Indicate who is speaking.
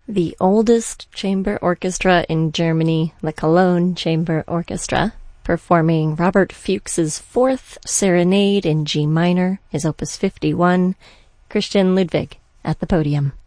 Speaker 1: The oldest chamber orchestra in Germany, the Cologne Chamber Orchestra, performing Robert Fuchs's Fourth Serenade in G minor, his Opus 51, Christian Ludwig at the podium.